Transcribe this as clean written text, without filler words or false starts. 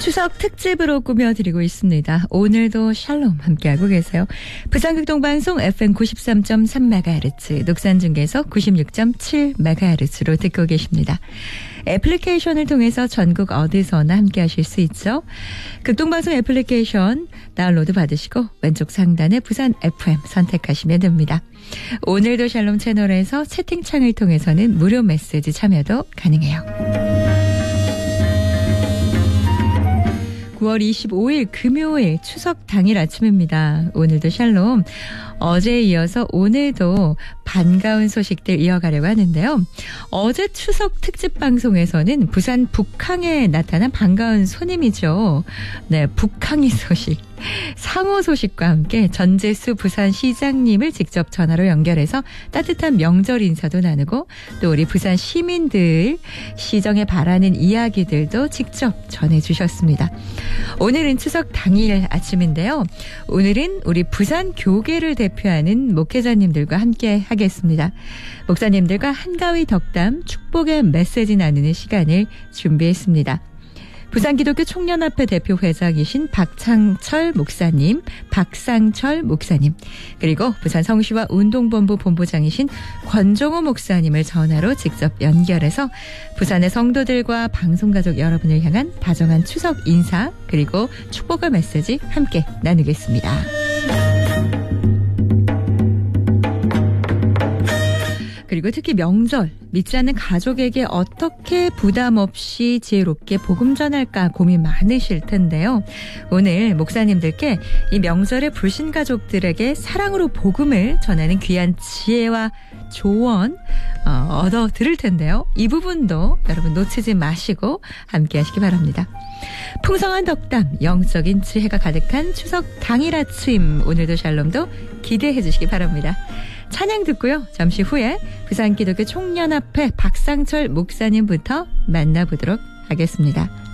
추석 특집으로 꾸며드리고 있습니다. 오늘도 샬롬 함께하고 계세요. 부산극동방송 FM 93.3MHz, 녹산중계소 96.7MHz로 듣고 계십니다. 애플리케이션을 통해서 전국 어디서나 함께하실 수 있죠. 극동방송 애플리케이션 다운로드 받으시고 왼쪽 상단에 부산 FM 선택하시면 됩니다. 오늘도 샬롬 채널에서 채팅창을 통해서는 무료 메시지 참여도 가능해요. 9월 25일 금요일 추석 당일 아침입니다. 오늘도 샬롬. 어제에 이어서 오늘도 반가운 소식들 이어가려고 하는데요. 어제 추석 특집 방송에서는 부산 북항에 나타난 반가운 손님이죠. 네, 북항이 소식. 상호 소식과 함께 전재수 부산시장님을 직접 전화로 연결해서 따뜻한 명절 인사도 나누고 또 우리 부산 시민들 시정에 바라는 이야기들도 직접 전해주셨습니다. 오늘은 추석 당일 아침인데요. 오늘은 우리 부산 교계를 대표하는 목회자님들과 함께 하겠습니다. 목사님들과 한가위 덕담 축복의 메시지 나누는 시간을 준비했습니다. 부산기독교 총연합회 대표회장이신 박상철 목사님, 그리고 부산 성시와 운동본부 본부장이신 권종호 목사님을 전화로 직접 연결해서 부산의 성도들과 방송가족 여러분을 향한 다정한 추석 인사 그리고 축복의 메시지 함께 나누겠습니다. 그리고 특히 명절, 믿지 않는 가족에게 어떻게 부담 없이 지혜롭게 복음 전할까 고민 많으실 텐데요. 오늘 목사님들께 이 명절에 불신 가족들에게 사랑으로 복음을 전하는 귀한 지혜와 조언 얻어 들을 텐데요. 이 부분도 여러분 놓치지 마시고 함께 하시기 바랍니다. 풍성한 덕담, 영적인 지혜가 가득한 추석 당일 아침, 오늘도 샬롬도 기대해 주시기 바랍니다. 찬양 듣고요. 잠시 후에 부산기독교 총연합회 박상철 목사님부터 만나보도록 하겠습니다.